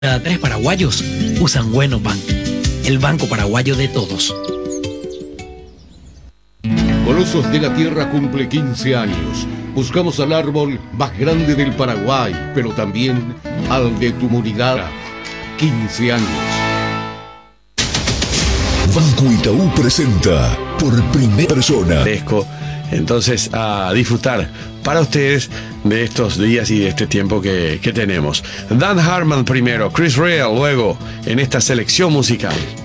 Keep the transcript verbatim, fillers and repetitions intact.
Cada tres paraguayos usan Bueno Bank, el banco paraguayo de todos. Colosos de la Tierra cumple quince años. Buscamos al árbol más grande del Paraguay, pero también al de tu comunidad. quince años. Banco Itaú presenta por primera persona. Entonces, a disfrutar para ustedes de estos días y de este tiempo que, que tenemos. Dan Hartman primero, Chris Rea luego en esta selección musical.